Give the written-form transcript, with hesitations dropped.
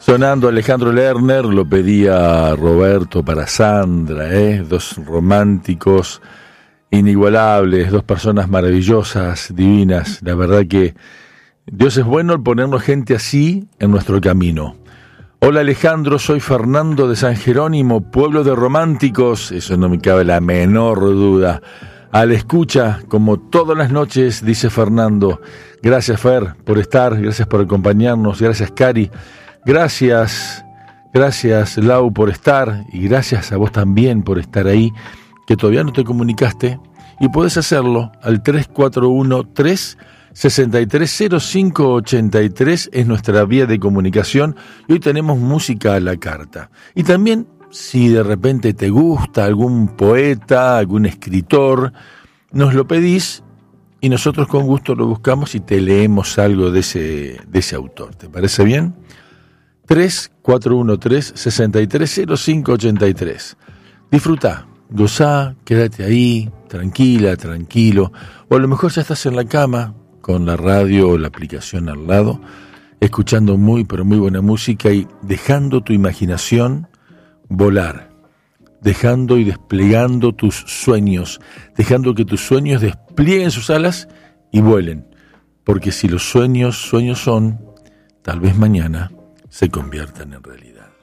Sonando Alejandro Lerner, lo pedía Roberto para Sandra, dos románticos inigualables, dos personas maravillosas, divinas. La verdad que Dios es bueno al ponernos gente así en nuestro camino. Hola Alejandro, soy Fernando de San Jerónimo, pueblo de románticos, eso no me cabe la menor duda. A la escucha, como todas las noches, dice Fernando. Gracias Fer por estar, gracias por acompañarnos, gracias Cari. Gracias Lau por estar y gracias a vos también por estar ahí, que todavía no te comunicaste y podés hacerlo al 341-363-0583 es nuestra vía de comunicación y hoy tenemos música a la carta. Y también si de repente te gusta algún poeta, algún escritor, nos lo pedís y nosotros con gusto lo buscamos y te leemos algo de ese autor. ¿Te parece bien? 341-363-0583. Disfruta, gozá, quédate ahí, tranquila, tranquilo. O a lo mejor ya estás en la cama, con la radio o la aplicación al lado, escuchando muy, pero muy buena música y dejando tu imaginación volar. Dejando y desplegando tus sueños. Dejando que tus sueños desplieguen sus alas y vuelen. Porque si los sueños son, tal vez mañana se conviertan en realidad.